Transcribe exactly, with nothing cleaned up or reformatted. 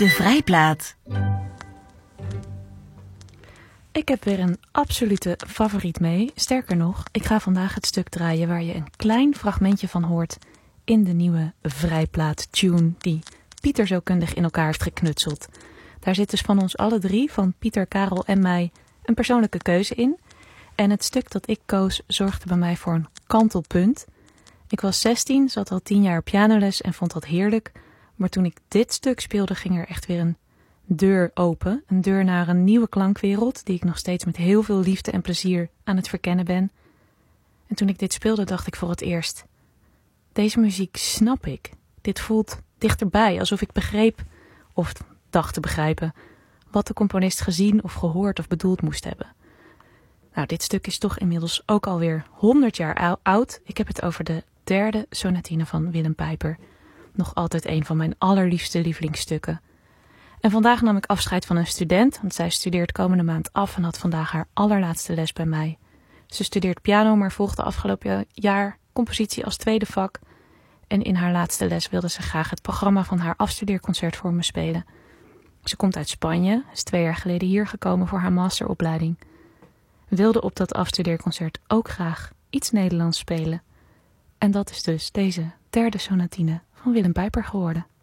De Vrijplaat. Ik heb weer een absolute favoriet mee. Sterker nog, ik ga vandaag het stuk draaien waar je een klein fragmentje van hoort in de nieuwe Vrijplaat-tune die Pieter zo kundig in elkaar heeft geknutseld. Daar zit dus van ons alle drie, van Pieter, Karel en mij, een persoonlijke keuze in. En het stuk dat ik koos zorgde bij mij voor een kantelpunt. Ik was zestien, zat al tien jaar op pianoles en vond dat heerlijk. Maar toen ik dit stuk speelde, ging er echt weer een deur open. Een deur naar een nieuwe klankwereld, die ik nog steeds met heel veel liefde en plezier aan het verkennen ben. En toen ik dit speelde, dacht ik voor het eerst: deze muziek snap ik. Dit voelt dichterbij, alsof ik begreep, of dacht te begrijpen, wat de componist gezien of gehoord of bedoeld moest hebben. Nou, dit stuk is toch inmiddels ook alweer honderd jaar oud. Ik heb het over de derde sonatine van Willem Pijper. Nog altijd een van mijn allerliefste lievelingsstukken. En vandaag nam ik afscheid van een student, want zij studeert komende maand af en had vandaag haar allerlaatste les bij mij. Ze studeert piano, maar volgde afgelopen jaar compositie als tweede vak. En in haar laatste les wilde ze graag het programma van haar afstudeerconcert voor me spelen. Ze komt uit Spanje, is twee jaar geleden hier gekomen voor haar masteropleiding. Wilde op dat afstudeerconcert ook graag iets Nederlands spelen. En dat is dus deze derde sonatine van Willem Pijper geworden.